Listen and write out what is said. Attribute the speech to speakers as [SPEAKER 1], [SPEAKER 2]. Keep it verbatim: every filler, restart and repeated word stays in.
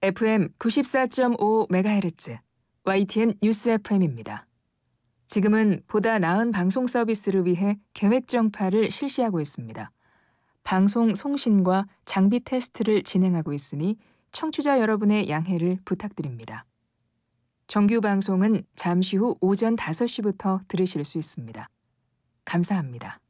[SPEAKER 1] 에프엠 구십사 점 오 메가헤르츠 와이티엔 뉴스 에프엠입니다. 지금은 보다 나은 방송 서비스를 위해 계획 정파를 실시하고 있습니다. 방송 송신과 장비 테스트를 진행하고 있으니 청취자 여러분의 양해를 부탁드립니다. 정규 방송은 잠시 후 오전 다섯 시부터 들으실 수 있습니다. 감사합니다.